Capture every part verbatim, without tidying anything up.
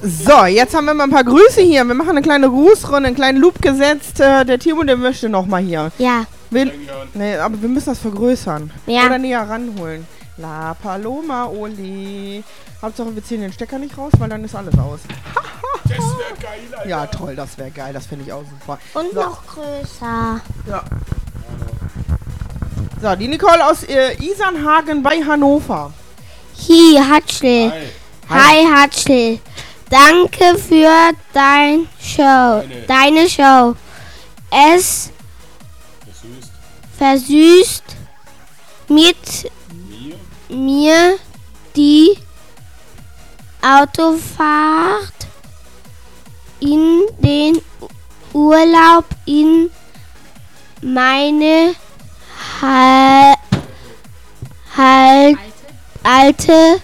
So, jetzt haben wir mal ein paar Grüße hier. Wir machen eine kleine Grußrunde, einen kleinen Loop gesetzt. Äh, der Timo, der möchte nochmal hier. Ja. Will, nee, aber wir müssen das vergrößern. Ja. Oder näher ranholen. La Paloma, Oli. Hauptsache, wir ziehen den Stecker nicht raus, weil dann ist alles aus. Das wäre geil, Alter. Ja, toll, das wäre geil. Das finde ich auch super. Und so. noch größer. Ja. So, die Nicole aus äh, Isernhagen bei Hannover. Hi, Hatschel. Hi. Hi, Hatschel. Danke für dein Show. Deine. Deine Show. Es Versüßt versüßt mit mir mir die Autofahrt in den Urlaub in meine Hal Hal alte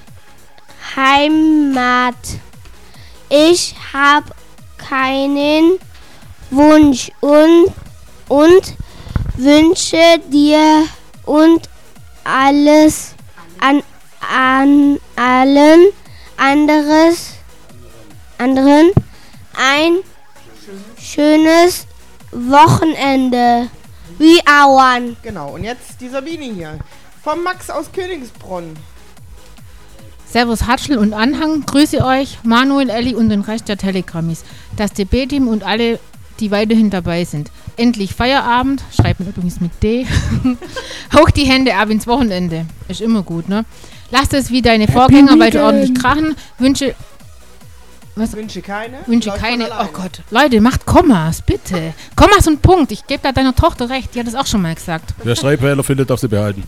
Heimat. Ich habe keinen Wunsch und, und wünsche dir und alles an, an allen anderes, anderen ein schönes Wochenende. We are one. Genau, und jetzt die Sabine hier. Vom Max aus Königsbrunn. Servus Hatschel und Anhang, grüße euch, Manuel, Elli und den Rest der Telegrammis, das D B-Team und alle, die weiterhin dabei sind. Endlich Feierabend, schreibt man übrigens mit D. Hoch die Hände ab ins Wochenende, ist immer gut, ne? Lasst es wie deine Vorgänger weiter ordentlich krachen, wünsche... Was? Wünsche keine. Wünsche Läuft keine, von oh alleine. Gott, Leute, macht Kommas, bitte. Kommas und Punkt, ich gebe da deiner Tochter recht, die hat das auch schon mal gesagt. Wer Schreibfehler findet, darf sie behalten.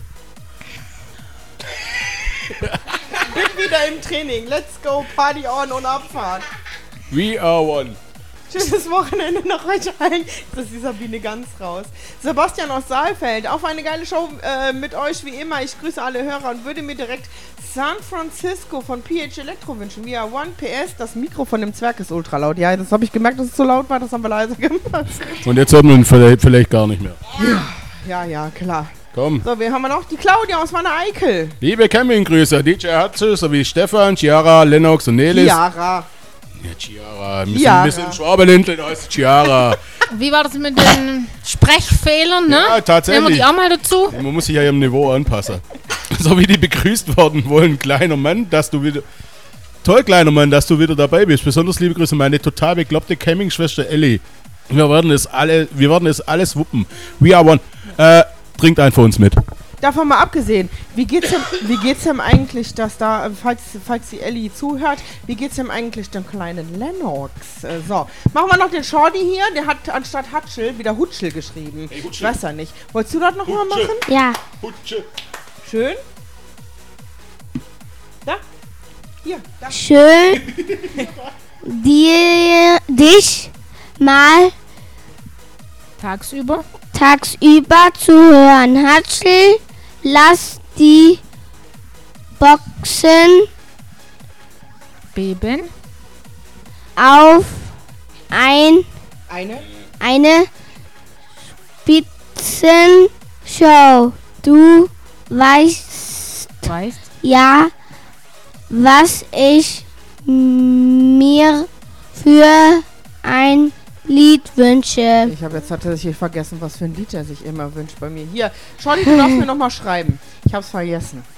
Bin wieder im Training. Let's go, Party on und Abfahrt. We are one. Schönes Wochenende noch euch allen. Jetzt ist die Sabine ganz raus. Sebastian aus Saalfeld. Auf eine geile Show äh, mit euch wie immer. Ich grüße alle Hörer und würde mir direkt San Francisco von P H Electro wünschen. We are one. P S. Das Mikro von dem Zwerg ist ultra laut. Ja, das habe ich gemerkt, dass es so laut war. Das haben wir leise gemacht. Und jetzt hört man vielleicht, vielleicht gar nicht mehr. Ja, ja, klar. Komm. So, wir haben noch die Claudia aus meiner Eikel. Liebe Campinggrüße, D J Hatze sowie Stefan, Chiara, Lennox und Nelis. Chiara. Ja, Chiara. Wir Chiara. sind ein bisschen Schwabelintel, da ist Chiara. Wie war das mit den Sprechfehlern, ne? Ja, tatsächlich. Nehmen wir die auch mal dazu? Man muss sich ja ihrem Niveau anpassen. So wie die begrüßt worden wollen, kleiner Mann, dass du wieder... Toll, kleiner Mann, dass du wieder dabei bist. Besonders liebe Grüße, meine total bekloppte Campingschwester Ellie. Wir werden es alle, wir werden es alles wuppen. We are one. Äh, trinkt einen von uns mit. Davon mal abgesehen, wie geht's dem, wie geht's dem eigentlich, dass da, falls, falls die Ellie zuhört, wie geht's dem eigentlich dem kleinen Lennox? Äh, so, machen wir noch den Shorty hier, der hat anstatt Hatschel wieder Hutschel geschrieben. Hey, ich weiß ja nicht. Wolltest du das nochmal Hutsche. machen? Ja. Hutsche. Schön. Da. Hier, da. Schön, dir, dich mal Tagsüber? tagsüber zu hören. Hatschel, lass die Boxen Beben? auf ein, Eine. eine Spitzenshow. Du weißt Weißt? ja, was ich mir für ein Lied wünsche. Ich habe jetzt tatsächlich vergessen, was für ein Lied er sich immer wünscht bei mir. Hier, Shorty, du darfst mir nochmal schreiben. Ich hab's vergessen.